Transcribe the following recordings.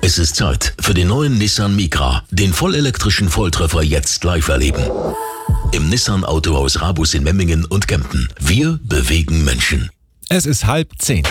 Es ist Zeit für den neuen Nissan Micra, den vollelektrischen Volltreffer jetzt live erleben. Im Nissan Autohaus Rabus in Memmingen und Kempten. Wir bewegen Menschen. Es ist 9:30.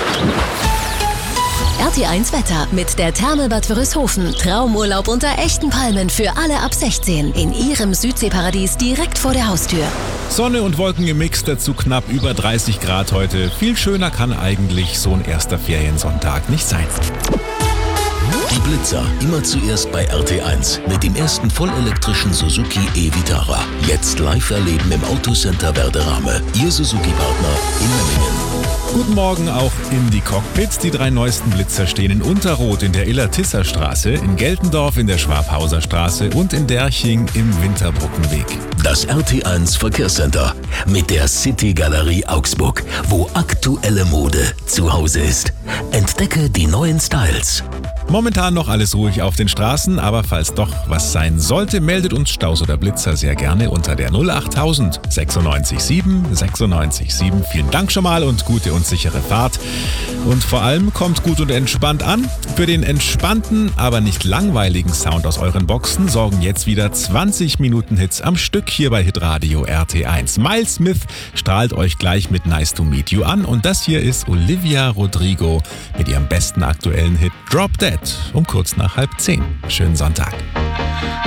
RT1 Wetter mit der Therme-Bad Wörishofen. Traumurlaub unter echten Palmen für alle ab 16. In ihrem Südseeparadies direkt vor der Haustür. Sonne und Wolken im Mix, dazu knapp über 30 Grad heute. Viel schöner kann eigentlich so ein erster Feriensonntag nicht sein. Die Blitzer, immer zuerst bei RT1 mit dem ersten vollelektrischen Suzuki e-Vitara. Jetzt live erleben im Autocenter Werderame. Ihr Suzuki-Partner in Memmingen. Guten Morgen auch in die Cockpits. Die 3 neuesten Blitzer stehen in Unterroth in der Iller-Tisser-Straße, in Geltendorf in der Schwabhauser Straße und in Derching im Winterbrückenweg. Das RT1 Verkehrscenter mit der City Galerie Augsburg, wo aktuelle Mode zu Hause ist. Entdecke die neuen Styles. Momentan noch alles ruhig auf den Straßen, aber falls doch was sein sollte, meldet uns Staus oder Blitzer sehr gerne unter der 08000 96 7 96 7. Vielen Dank schon mal und gute und sichere Fahrt. Und vor allem kommt gut und entspannt an. Für den entspannten, aber nicht langweiligen Sound aus euren Boxen sorgen jetzt wieder 20 Minuten Hits am Stück hier bei Hitradio RT1. Miles Smith strahlt euch gleich mit Nice to Meet You an und das hier ist Olivia Rodrigo mit ihrem besten aktuellen Hit Drop Dead um kurz nach 9:30. Schönen Sonntag.